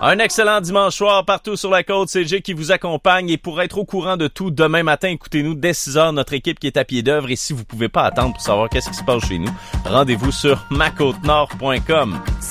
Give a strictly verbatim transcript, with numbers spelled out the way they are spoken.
Un excellent dimanche soir partout sur la côte. C'est Jay qui vous accompagne. Et pour être au courant de tout, demain matin, écoutez-nous dès six heures, notre équipe qui est à pied d'œuvre. Et si vous pouvez pas attendre pour savoir qu'est-ce qui se passe chez nous, rendez-vous sur ma côte nord point com.